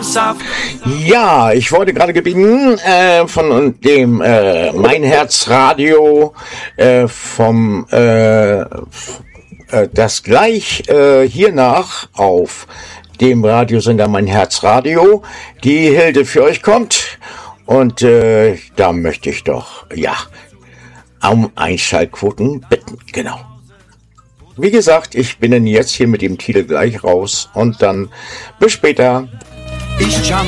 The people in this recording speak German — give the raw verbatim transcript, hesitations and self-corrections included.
Apfelsaft. Ja, ich wurde gerade gebeten äh, von dem äh, Mein Herz Radio äh, vom äh, f- äh, das gleich äh, hiernach auf dem Radiosender Mein Herz Radio die Hilde für euch kommt und äh, da möchte ich doch ja um Einschaltquoten bitten, genau. Wie gesagt, ich bin dann jetzt hier mit dem Titel gleich raus und dann bis später. Ich jump